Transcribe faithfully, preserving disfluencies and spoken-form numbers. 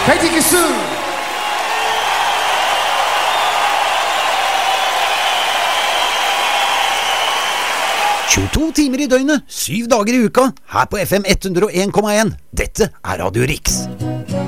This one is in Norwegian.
Kaitikisu! tjueto timer i døgnet, syv dager i uka, her på F M hundre og en komma en. Dette er Radio Riks.